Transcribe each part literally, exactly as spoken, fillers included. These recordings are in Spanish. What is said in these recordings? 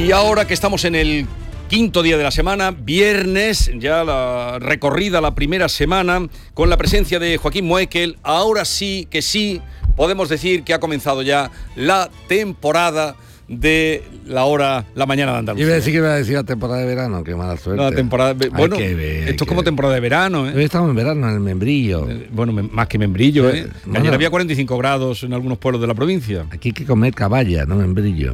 Y ahora que estamos en el quinto día de la semana, viernes, ya la recorrida, la primera semana, con la presencia de Joaquín Moekel, ahora sí que sí podemos decir que ha comenzado ya la temporada de la hora, la mañana de Andalucía. Yo iba a decir que iba a decir la temporada de verano, qué mala suerte. La temporada de, bueno, ver, esto es como ver. temporada de verano, ¿eh? Hoy estamos en verano, en el membrillo. Eh, bueno, más que membrillo, ¿eh? Bueno, ayer había cuarenta y cinco grados en algunos pueblos de la provincia. Aquí hay que comer caballa, no membrillo.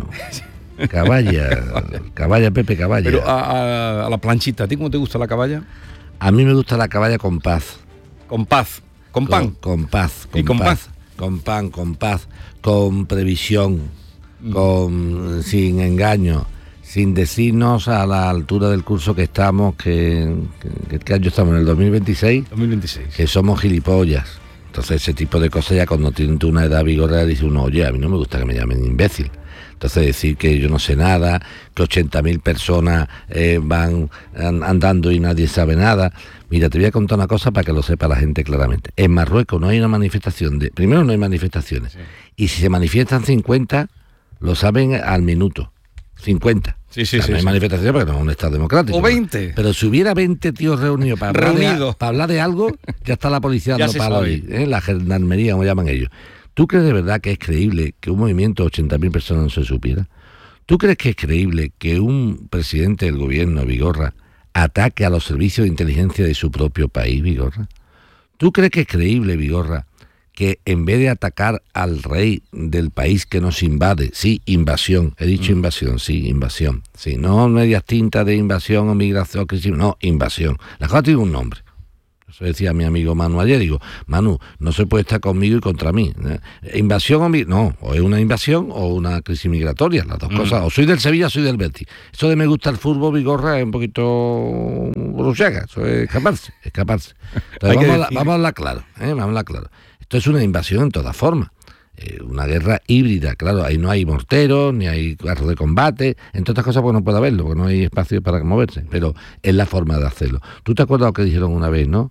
Caballa, caballa, Pepe, caballa. Pero a, a, a la planchita, ¿a ti cómo te gusta la caballa? A mí me gusta la caballa con paz. Con paz, con pan. Con, con paz, con ¿Y con paz. paz? Con pan, con paz, con previsión, mm. con sin engaño, sin decirnos a la altura del curso que estamos, que, que, que año estamos en el dos mil veintiséis, dos mil veintiséis, que somos gilipollas. Entonces ese tipo de cosas ya cuando tienes una edad vigorada dice uno, oye, a mí no me gusta que me llamen imbécil. Entonces decir que yo no sé nada, que ochenta mil personas eh, van andando y nadie sabe nada. Mira, te voy a contar una cosa para que lo sepa la gente claramente. En Marruecos no hay una manifestación de... Primero no hay manifestaciones. Sí. Y si se manifiestan cincuenta, lo saben al minuto. cincuenta. Sí, sí, o sea, sí. No hay sí. manifestaciones porque no es un Estado democrático. O veinte. Pero, pero si hubiera veinte tíos reunidos para hablar, Reunido. de, para hablar de algo, ya está la policía dando palo ahí. ¿eh? La gendarmería, como llaman ellos. ¿Tú crees de verdad que es creíble que un movimiento de ochenta mil personas no se supiera? ¿Tú crees que es creíble que un presidente del gobierno, Vigorra, ataque a los servicios de inteligencia de su propio país, Vigorra? ¿Tú crees que es creíble, Vigorra, que en vez de atacar al rey del país que nos invade, sí, invasión, he dicho mm. invasión, sí, invasión, sí, no medias tintas de invasión o migración, no, invasión, la cosa tiene un nombre. Eso decía mi amigo Manu ayer, digo, Manu, no se puede estar conmigo y contra mí. ¿Eh? ¿Invasión o mi... No, o es una invasión o una crisis migratoria, las dos mm. cosas. O soy del Sevilla o soy del Betis. Eso de me gusta el fútbol, Vigorra, es un poquito brusiaga, eso es escaparse, escaparse. Entonces vamos, a la, vamos a hablar claro, ¿eh? vamos a hablar claro. Esto es una invasión en todas formas. Eh, una guerra híbrida, claro, ahí no hay morteros, ni hay carros de combate, entre otras cosas pues no puede haberlo, porque no hay espacio para moverse, pero es la forma de hacerlo. ¿Tú te acuerdas lo que dijeron una vez, no?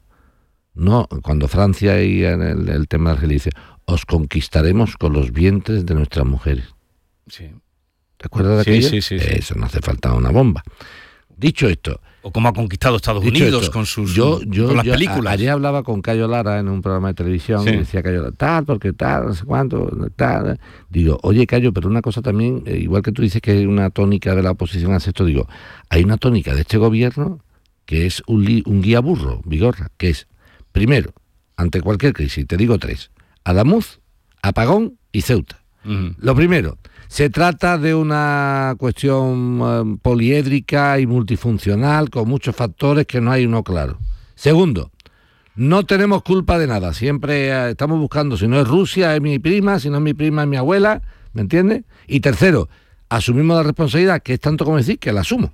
No, cuando Francia y en el, el tema de Argelia dice, os conquistaremos con los vientres de nuestras mujeres. Sí. ¿Te acuerdas de sí, aquello? Sí, sí, sí. Eso, no hace falta una bomba. Dicho esto... O cómo ha conquistado Estados Unidos esto, con sus yo, yo, con las yo, películas. A, ayer hablaba con Cayo Lara en un programa de televisión sí. y decía Cayo Lara, tal, porque tal, no sé cuánto, tal. Digo, oye Cayo, pero una cosa también, eh, igual que tú dices que hay una tónica de la oposición hace esto, digo, hay una tónica de este gobierno que es un, li, un guía burro, Vigorra, que es, primero, ante cualquier crisis, te digo tres, Adamuz, Apagón y Ceuta. Uh-huh. Lo primero, se trata de una cuestión um, poliédrica y multifuncional con muchos factores que no hay uno claro. Segundo, no tenemos culpa de nada, siempre eh, estamos buscando, si no es Rusia es mi prima, si no es mi prima es mi abuela, ¿me entiendes? Y tercero, asumimos la responsabilidad, que es tanto como decir que la asumo.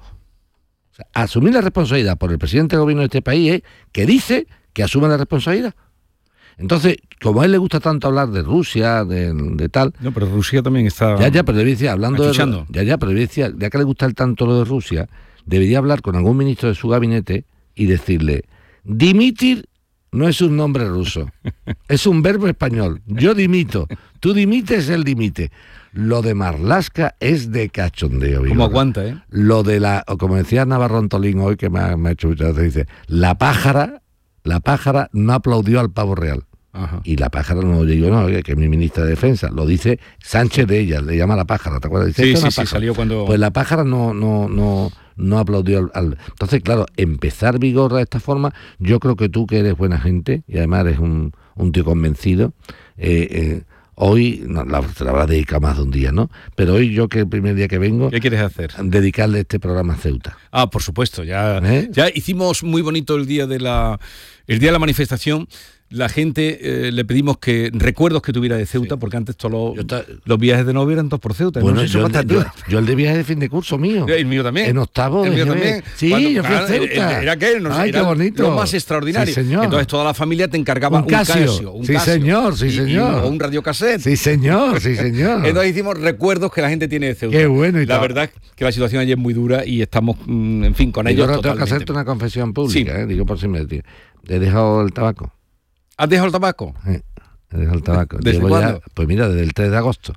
O sea, asumir la responsabilidad por el presidente del gobierno de este país es que dice que asume la responsabilidad. Entonces, como a él le gusta tanto hablar de Rusia, de, de tal... No, pero Rusia también está... Ya, ya, pero debería, hablando achuchando. de... Ya, ya, pero debería, ya que le gusta el tanto lo de Rusia, debería hablar con algún ministro de su gabinete y decirle, dimitir no es un nombre ruso, es un verbo español. Yo dimito, tú dimites, él dimite. Lo de Marlaska es de cachondeo. ¿Cómo aguanta, eh? Lo de la... O como decía Navarro Tolín hoy, que me ha, me ha hecho muchas veces, dice, la pájara... La pájara no aplaudió al pavo real. Ajá. Y la pájara no digo, no, que es mi ministra de Defensa, lo dice Sánchez de ella, le llama la pájara, ¿te acuerdas? Dice, sí, sí, sí, salió cuando... Pues la pájara no, no, no, no aplaudió al, al... Entonces, claro, empezar Vigorra de esta forma, yo creo que tú que eres buena gente, y además eres un, un tío convencido, eh, eh, hoy, no, la, te la habrás dedicado más de un día, ¿no? Pero hoy yo que el primer día que vengo... ¿Qué quieres hacer? Dedicarle este programa a Ceuta. Ah, por supuesto, ya, ¿Eh? ya hicimos muy bonito el día de la, el día de la manifestación. La gente, eh, le pedimos que recuerdos que tuviera de Ceuta, sí. porque antes todos los, ta... los viajes de novia eran todos por Ceuta. Bueno, no sé yo, el de, yo, yo el de viaje de fin de curso mío. El mío también. En octavo. El mío también. Sí, Cuando, yo fui claro, a Ceuta. Era aquel, no sé, Ay, era qué bonito. Lo más extraordinario. Sí, señor. Entonces toda la familia te encargaba un, un Casio. Un Casio un sí, Casio, señor, sí, y, señor. Y, o un radiocassette. Sí, señor, sí, señor. Entonces hicimos recuerdos que la gente tiene de Ceuta. Qué bueno. Y la todo. verdad que la situación allí es muy dura y estamos, en fin, con y ellos yo totalmente. Tengo que hacerte una confesión pública, sí. ¿eh? Digo por si me tío. He dejado el tabaco. ¿Has dejado el tabaco? Sí, he dejado el tabaco. ¿Desde Llevo cuándo? Ya, pues mira, desde el tres de agosto.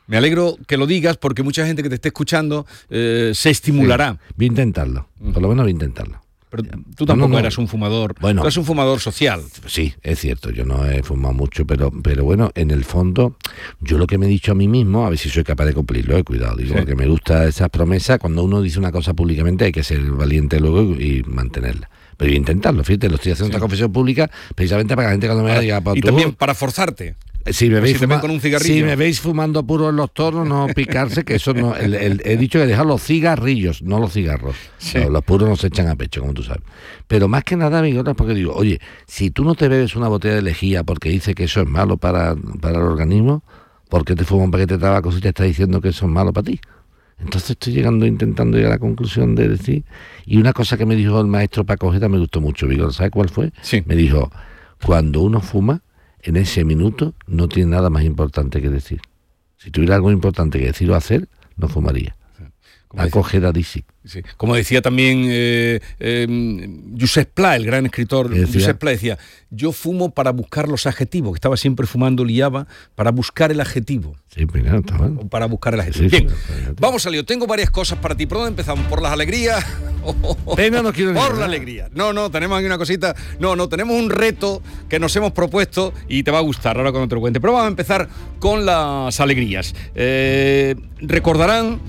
Me alegro que lo digas porque mucha gente que te esté escuchando eh, se estimulará. Sí, voy a intentarlo, por lo menos voy a intentarlo. Pero tú tampoco no, no, eras un fumador, bueno, tú eres un fumador social. Sí, es cierto, yo no he fumado mucho, pero pero bueno, en el fondo, yo lo que me he dicho a mí mismo, a ver si soy capaz de cumplirlo, eh, cuidado, digo, sí. que me gusta esas promesas, cuando uno dice una cosa públicamente hay que ser valiente luego y, y mantenerla. Pero voy a intentarlo, fíjate, lo estoy haciendo sí. esta confesión pública precisamente para que la gente cuando me vea diga... Y tú, también para forzarte. Si me, veis si, fuma, con un cigarrillo. si me veis fumando puro en los toros, no picarse, que eso no. El, el, he dicho que dejar los cigarrillos, no los cigarros. Sí. Los, los puros no se echan a pecho, como tú sabes. Pero más que nada, bigotas, porque digo, oye, si tú no te bebes una botella de lejía porque dice que eso es malo para, para el organismo, ¿por qué te fumas un paquete de tabaco si te está diciendo que eso es malo para ti? Entonces estoy llegando, intentando llegar a la conclusión de decir. Y una cosa que me dijo el maestro Paco Ojeda me gustó mucho, Vigor, ¿sabes cuál fue? Sí. Me dijo, cuando uno fuma, en ese minuto no tiene nada más importante que decir. Si tuviera algo importante que decir o hacer, no fumaría. Paco Ojeda dice. Sí. Como decía también eh, eh, Josep Pla, el gran escritor, Josep Pla decía, yo fumo para buscar los adjetivos, que estaba siempre fumando liaba para buscar el adjetivo. Sí, primero, está mal. Para buscar el adjetivo. Sí, Bien, sí, vamos a lío, tengo varias cosas para ti. ¿Por dónde empezamos? ¿Por las alegrías? Pena no quiero Por la alegría. No, no, tenemos aquí una cosita. No, no, tenemos un reto que nos hemos propuesto y te va a gustar ahora cuando te lo cuente. Pero vamos a empezar con las alegrías. Eh, recordarán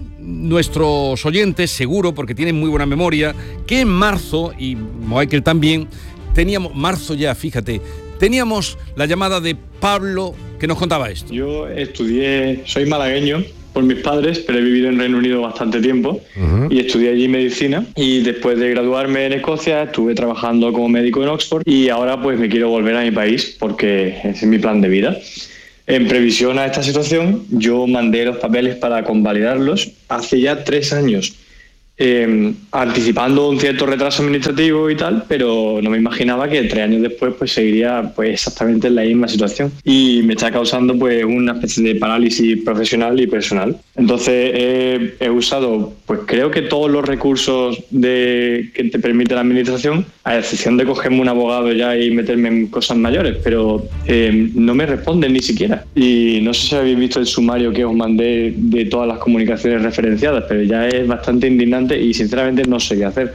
nuestros oyentes, seguro, porque tienen muy buena memoria, que en marzo, y Michael también, teníamos, marzo ya, fíjate, teníamos la llamada de Pablo que nos contaba esto. Yo estudié, soy malagueño por mis padres, pero he vivido en Reino Unido bastante tiempo uh-huh. y estudié allí medicina, y después de graduarme en Escocia estuve trabajando como médico en Oxford y ahora pues me quiero volver a mi país porque ese es mi plan de vida. En previsión a esta situación, yo mandé los papeles para convalidarlos hace ya tres años, eh, anticipando un cierto retraso administrativo y tal, pero no me imaginaba que tres años después pues seguiría pues exactamente en la misma situación y me está causando pues una especie de parálisis profesional y personal. Entonces eh, he usado pues creo que todos los recursos de, que te permite la administración, a excepción de cogerme un abogado ya y meterme en cosas mayores, pero eh, no me responden ni siquiera. Y no sé si habéis visto el sumario que os mandé de todas las comunicaciones referenciadas, pero ya es bastante indignante y sinceramente no sé qué hacer.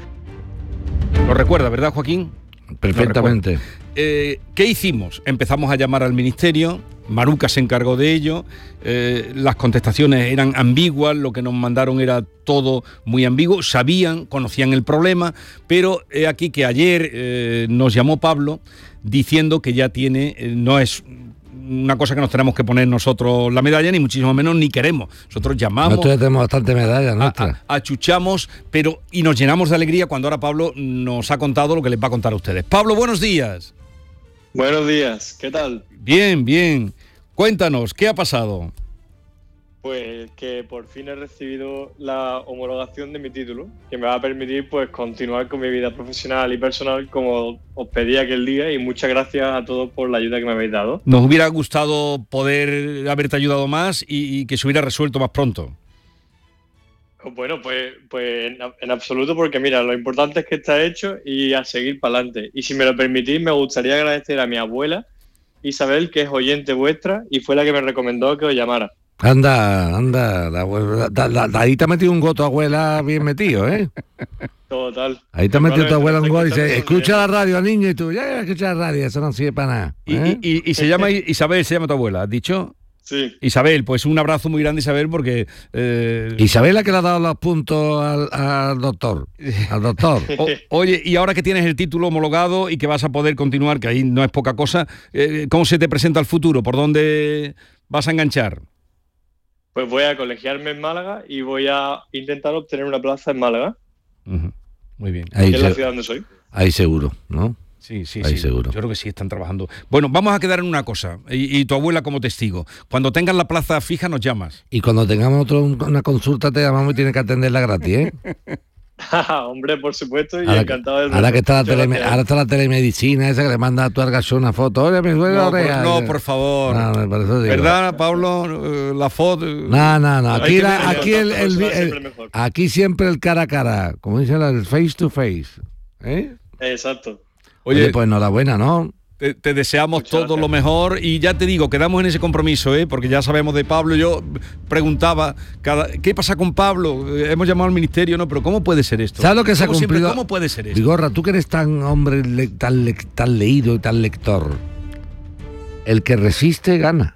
Lo recuerda, ¿verdad, Joaquín? Perfectamente. Eh, ¿Qué hicimos? Empezamos a llamar al ministerio, Maruca se encargó de ello, eh, las contestaciones eran ambiguas, lo que nos mandaron era todo muy ambiguo, sabían, conocían el problema, pero he aquí que ayer eh, nos llamó Pablo diciendo que ya tiene, eh, no es una cosa que nos tenemos que poner nosotros la medalla, ni muchísimo menos, ni queremos. Nosotros llamamos... Nosotros tenemos bastante medallas nuestras. Achuchamos, pero y nos llenamos de alegría cuando ahora Pablo nos ha contado lo que les va a contar a ustedes. Pablo, buenos días. Buenos días, ¿qué tal? Bien, bien. Cuéntanos, ¿qué ha pasado? Pues que por fin he recibido la homologación de mi título, que me va a permitir pues continuar con mi vida profesional y personal como os pedí aquel día, y muchas gracias a todos por la ayuda que me habéis dado. Nos hubiera gustado poder haberte ayudado más y, y que se hubiera resuelto más pronto. Bueno, pues, pues en, en absoluto, porque mira, lo importante es que está hecho y a seguir para adelante. Y si me lo permitís, me gustaría agradecer a mi abuela Isabel, que es oyente vuestra y fue la que me recomendó que os llamara. Anda, anda, la abuela, da, da, da, ahí te ha metido un goto, abuela, bien metido, ¿eh? Total. Ahí te ha metido tu abuela un goto y dice, escucha la radio, niño, y tú, ya, ya, escucha la radio, eso no sirve para nada. ¿eh? Y, y, y se llama Isabel, se llama tu abuela, ¿has dicho? Sí. Isabel, pues un abrazo muy grande, Isabel, porque... Eh... Isabel la que le ha dado los puntos al, al doctor, al doctor. O, oye, y ahora que tienes el título homologado y que vas a poder continuar, que ahí no es poca cosa, eh, ¿cómo se te presenta el futuro? ¿Por dónde vas a enganchar? Pues voy a colegiarme en Málaga y voy a intentar obtener una plaza en Málaga. Uh-huh. Muy bien. Ahí que es la ciudad donde soy. Ahí seguro, ¿no? Sí, sí, ahí sí. seguro. Yo creo que sí están trabajando. Bueno, vamos a quedar en una cosa, y, y tu abuela como testigo. Cuando tengas la plaza fija nos llamas. Y cuando tengamos otro, una consulta te llamamos y tienes que atenderla gratis, ¿eh? Hombre, por supuesto, y ahora, encantado de... Ahora que está la, tele, ahora está la telemedicina esa que le manda a tu argacho una foto. Oye, me duele la oreja. No, por favor. No, por eso digo. ¿Verdad, Pablo? La foto... No, no, no. Aquí, la, aquí, el, el, el, el, aquí siempre el cara a cara. Como dicen, el face to face. ¿Eh? Exacto. Oye, Oye, pues enhorabuena, ¿no? Te, te deseamos Muchas todo gracias. lo mejor y ya te digo, quedamos en ese compromiso, ¿eh? Porque ya sabemos de Pablo. Yo preguntaba, cada, ¿qué pasa con Pablo? Eh, hemos llamado al ministerio, ¿no? Pero ¿cómo puede ser esto? ¿Sabes lo que se ha Como siempre, cumplido? ¿Cómo puede ser esto? Vigorra, tú que eres tan hombre, le- tan, le- tan leído y tan lector, el que resiste gana.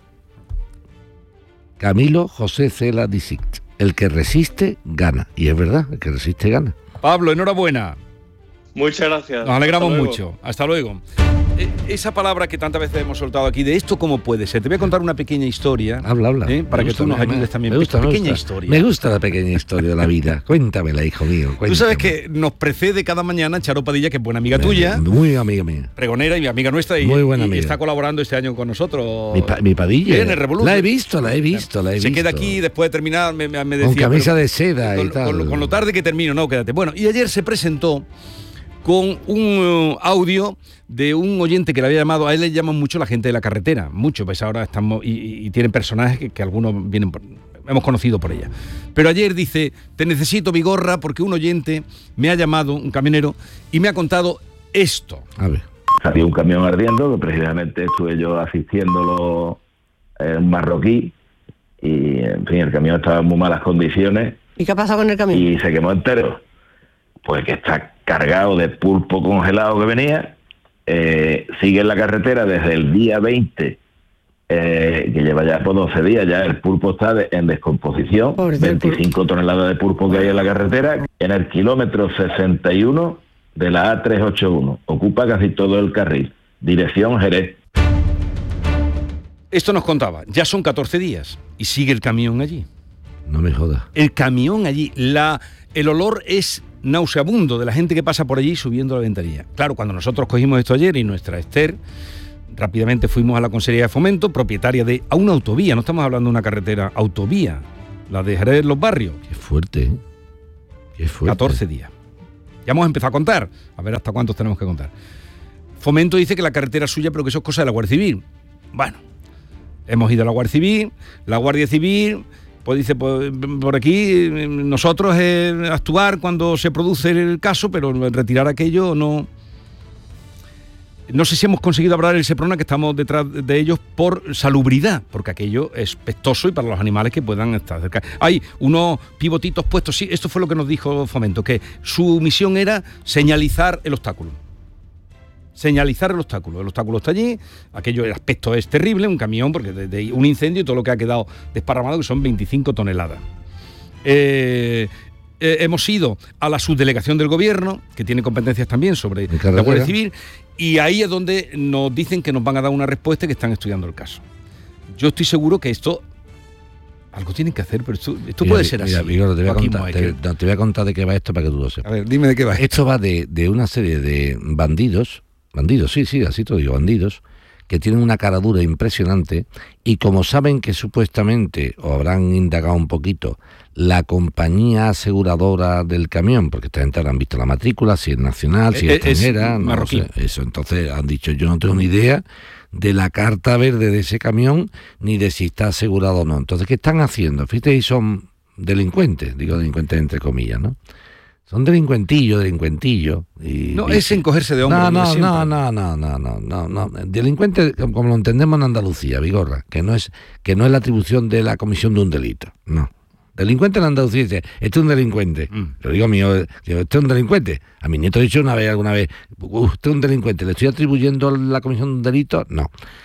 Camilo José Cela Disict. El que resiste gana. Y es verdad, el que resiste gana. Pablo, enhorabuena. Muchas gracias. Nos alegramos Hasta luego. mucho. Hasta luego. Eh, esa palabra que tantas veces hemos soltado aquí, de esto cómo puede ser. Te voy a contar una pequeña historia. Habla, habla. ¿eh? Para Me que gusta, tú nos me- ayudes también. Me gusta, me pequeña gusta. historia. Me gusta la pequeña historia de la vida. Cuéntamela, hijo mío. Tú Cuéntame. sabes que nos precede cada mañana Charo Padilla, que es buena amiga tuya, Muy amiga mía. pregonera y amiga nuestra, y, Muy buena y- y amiga. está colaborando este año con nosotros. Mi, pa- mi Padilla. En el Revolution. La he visto, la he visto, la he Se visto. queda aquí después de terminar, me, me decía... Con camisa pero- de seda con, y tal. Con, lo- con lo tarde que termino, no, quédate. Bueno, y ayer se presentó con un uh, audio de un oyente que le había llamado, a él le llaman mucho la gente de la carretera, mucho, pues ahora estamos, y, y- y tienen personajes que, que algunos vienen por, hemos conocido por ella. Pero ayer dice, te necesito, Vigorra, porque un oyente me ha llamado, un camionero, y me ha contado esto. A ver. Salió un camión ardiendo, que precisamente estuve yo asistiéndolo en un marroquí, y en fin, el camión estaba en muy malas condiciones ¿Y qué ha pasado con el camión? y se quemó entero. Pues que está cargado de pulpo congelado que venía, eh, sigue en la carretera desde el día veinte, eh, que lleva ya por doce días, ya el pulpo está de- en descomposición, Pobre del veinticinco toneladas de pulpo que hay en la carretera, en el kilómetro sesenta y uno de la A trescientos ochenta y uno, ocupa casi todo el carril, dirección Jerez. Esto nos contaba, ya son catorce días y sigue el camión allí. No me jodas. El camión allí, la, el olor es nauseabundo de la gente que pasa por allí subiendo la ventanilla. Claro, cuando nosotros cogimos esto ayer y nuestra Esther, rápidamente fuimos a la Consejería de Fomento, propietaria de a una autovía, no estamos hablando de una carretera, autovía, la de Jerez Los Barrios, Qué fuerte, ¿eh? Qué fuerte. catorce días. Ya hemos empezado a contar, a ver hasta cuántos tenemos que contar. Fomento dice que la carretera es suya, pero que eso es cosa de la Guardia Civil. Bueno, hemos ido a la Guardia Civil, la Guardia Civil... Pues dice, pues, por aquí nosotros eh, actuar cuando se produce el caso, pero retirar aquello no... No sé si hemos conseguido hablar el Seprona, que estamos detrás de ellos por salubridad, porque aquello es pestoso y para los animales que puedan estar cerca. Hay unos pivotitos puestos, sí, esto fue lo que nos dijo Fomento, que su misión era señalizar el obstáculo. Señalizar el obstáculo. El obstáculo está allí, aquello, el aspecto es terrible, un camión, porque de, de un incendio y todo lo que ha quedado desparramado, que son veinticinco toneladas. Eh, eh, hemos ido a la subdelegación del gobierno, que tiene competencias también sobre la Guardia Civil, y ahí es donde nos dicen que nos van a dar una respuesta y que están estudiando el caso. Yo estoy seguro que esto... Algo tienen que hacer, pero esto, esto Mira, puede ser mira, así. Vigor, te, voy a Joaquín contar, te, Moekel. no, te voy a contar de qué va esto para que tú lo sepas. A ver, dime de qué va. Esto va de, de una serie de bandidos, bandidos, sí, sí, así te lo digo, bandidos, que tienen una cara dura impresionante y como saben que supuestamente, o habrán indagado un poquito, la compañía aseguradora del camión, porque esta gente habrán visto la matrícula, si es nacional, si es, Es- es extranjera, no marroquí. sé, eso, entonces han dicho, yo no tengo ni idea de la carta verde de ese camión, ni de si está asegurado o no. Entonces, ¿qué están haciendo? Fíjate, y son delincuentes, digo delincuentes entre comillas, ¿no? Son delincuentillos, delincuentillos. Y, No, y- es encogerse de hombros. no, lo de no, siempre. no, no, no, no, no, no, no. Delincuente, como lo entendemos en Andalucía, Vigorra, que no es, que no es la atribución de la comisión de un delito, no. Delincuente en Andalucía dice, este es un delincuente. Mm. Lo digo mío, digo, este es un delincuente. A mi nieto he dicho una vez, alguna vez, usted es un delincuente, ¿le estoy atribuyendo la comisión de un delito? No.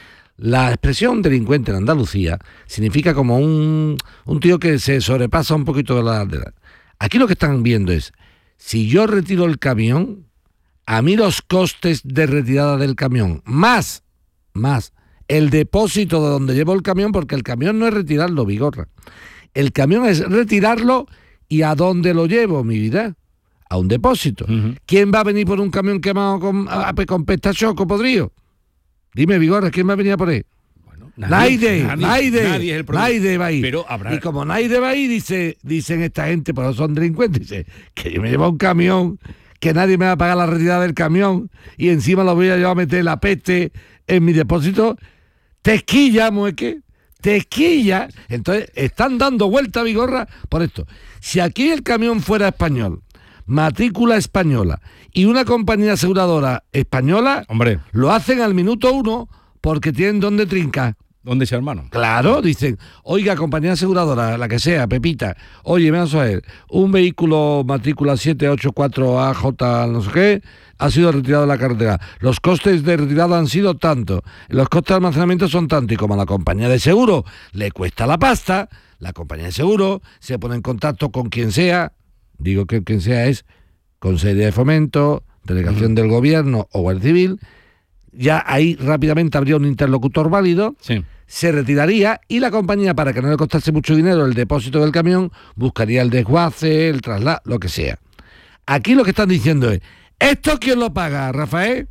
La expresión delincuente en Andalucía significa como un, un tío que se sobrepasa un poquito de la, de la... Aquí lo que están viendo es, si yo retiro el camión, a mí los costes de retirada del camión, más, más, el depósito de donde llevo el camión, porque el camión no es retirarlo, Vigorra. El camión es retirarlo y ¿a dónde lo llevo, mi vida? A un depósito. Ujú. ¿Quién va a venir por un camión quemado con, a- con pestachoco podrido? Dime, Vigorra, ¿quién va a venir a por él? Bueno, Naide, Naide, nadie es el problema. Naide va ahí. Pero habrá... Y como Naide va ahí, dice, dicen esta gente, por eso son delincuentes, dice, que yo me llevo un camión, que nadie me va a pagar la retirada del camión, y encima lo voy a llevar a meter la peste en mi depósito. Tesquilla, mueque, tesquilla. Entonces, están dando vuelta, Vigorra, por esto. Si aquí el camión fuera español, matrícula española y una compañía aseguradora española, hombre, lo hacen al minuto uno porque tienen donde trincar. ¿Dónde es hermano? Claro, dicen, oiga, compañía aseguradora, la que sea, Pepita, oye, me vas a ver, un vehículo matrícula siete ocho cuatro A J no sé qué, ha sido retirado de la carretera. Los costes de retirada han sido tanto, los costes de almacenamiento son tanto, y como a la compañía de seguro le cuesta la pasta, la compañía de seguro se pone en contacto con quien sea, digo que quien sea es Consejería de Fomento, Delegación uh-huh. del Gobierno o Guardia Civil, ya ahí rápidamente habría un interlocutor válido, sí. se retiraría y la compañía, para que no le costase mucho dinero el depósito del camión, buscaría el desguace, el traslado, lo que sea. Aquí lo que están diciendo es, ¿esto quién lo paga, Rafael?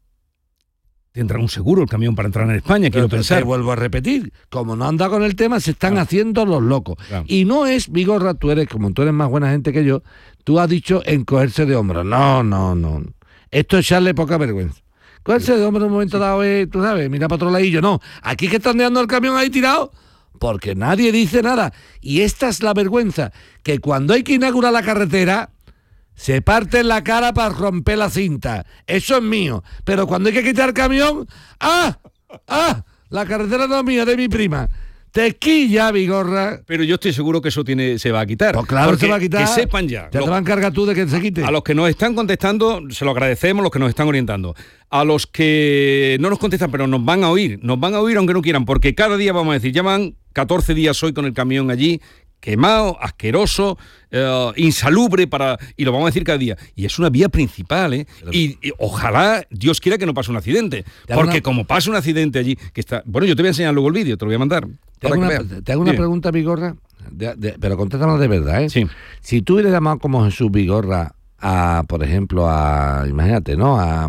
Tendrá un seguro el camión para entrar en España, quiero pero, pensar. Te vuelvo a repetir, como no anda con el tema, se están ah. haciendo los locos. Ah. Y no es, Vigorra, tú eres, como tú eres más buena gente que yo, tú has dicho encogerse de hombros. No, no, no. Esto es echarle poca vergüenza. Cogerse de hombros en un momento sí. dado es, tú sabes, mira para otro ladillo. No, aquí que están dejando el camión ahí tirado, porque nadie dice nada. Y esta es la vergüenza, que cuando hay que inaugurar la carretera, se parte la cara para romper la cinta. Eso es mío. Pero cuando hay que quitar el camión, ¡ah! ¡ah! La carretera no es mía, de mi prima. Te quilla, Vigorra. Pero yo estoy seguro que eso tiene, se va a quitar. Pues claro, se va a quitar. Que sepan ya. Ya los, te va a encargar tú de que se quite. A los que nos están contestando, se lo agradecemos, los que nos están orientando. A los que no nos contestan, pero nos van a oír, nos van a oír aunque no quieran, porque cada día vamos a decir, ya van catorce días hoy con el camión allí, quemado, asqueroso, uh, insalubre, para y lo vamos a decir cada día. Y es una vía principal, ¿eh? Y, y ojalá, Dios quiera que no pase un accidente. Porque una... como pasa un accidente allí, que está... Bueno, yo te voy a enseñar luego el vídeo, te lo voy a mandar. Te hago una, te hago una pregunta, Vigorra, de, de, pero contéstanos de verdad, ¿eh? Sí. Si tú hubieras llamado como Jesús Vigorra a, por ejemplo, a, imagínate, ¿no? A...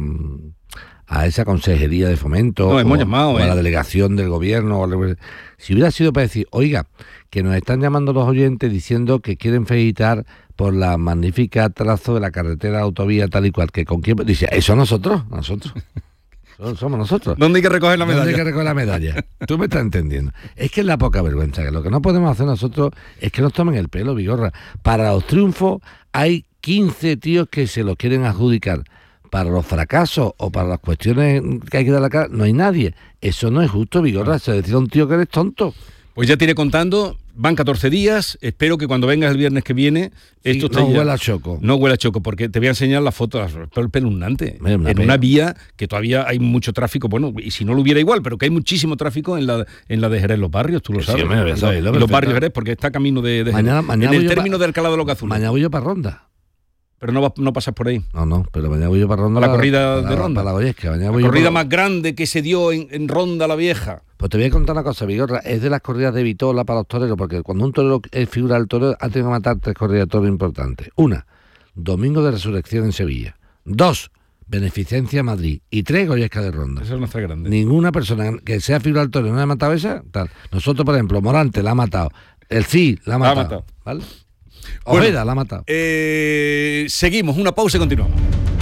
a esa consejería de fomento, no, hemos o, llamado, o eh. a la delegación del gobierno, o la, si hubiera sido para decir, oiga, que nos están llamando los oyentes diciendo que quieren felicitar por la magnífica trazo de la carretera autovía tal y cual, que con quién, dice, eso nosotros, nosotros. Somos nosotros. ¿Dónde hay que recoger la medalla? ¿Dónde hay que recoger la medalla? Tú me estás entendiendo. Es que es la poca vergüenza, que lo que no podemos hacer nosotros es que nos tomen el pelo, Vigorra. Para los triunfos hay quince tíos que se los quieren adjudicar. Para los fracasos o para las cuestiones que hay que dar la cara, no hay nadie. Eso no es justo, Vigorra. Se decide a un tío que eres tonto. Pues ya te iré contando, van catorce días, espero que cuando vengas el viernes que viene... Sí, esto no ya, huela a choco. No huela a choco, porque te voy a enseñar la foto, el peluznante, una en pena. Una vía que todavía hay mucho tráfico, bueno, y si no lo hubiera igual, pero que hay muchísimo tráfico en la en la de Jerez, los barrios, tú lo sí, sabes. Sí, me lo sabes, los, los barrios Jerez, porque está camino de, de mañana, Jerez, mañana en el término pa, de Alcalá de los Gazules. Mañana voy yo para Ronda. Pero no, va, no pasas por ahí. No, no, pero mañana voy yo para Ronda. A la corrida para, de Ronda. Para la Goyesca. Mañana la voy corrida yo más grande que se dio en, en Ronda la Vieja. Pues te voy a contar una cosa, Vigorra. Es de las corridas de vitola para los toreros, porque cuando un torero es figura del torero, ha tenido que matar tres corridas de toros importantes. Una, Domingo de Resurrección en Sevilla. Dos, Beneficencia Madrid. Y tres, Goyesca de Ronda. Esa es nuestra grande. Ninguna persona que sea figura del torero no ha matado esa, tal. Nosotros, por ejemplo, Morante la ha matado. El C I la ha matado. La ha matado. ¿Vale? Ojeda bueno, la ha matado. Eh, seguimos, una pausa y continuamos.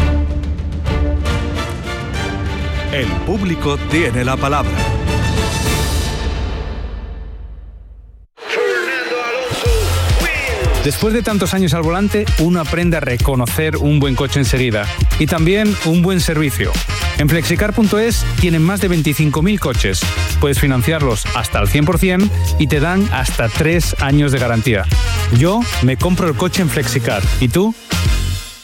El público tiene la palabra. Después de tantos años al volante, uno aprende a reconocer un buen coche enseguida y también un buen servicio. En flexicar punto es tienen más de veinticinco mil coches. Puedes financiarlos hasta el cien por ciento y te dan hasta tres años de garantía. Yo me compro el coche en Flexicar. ¿Y tú?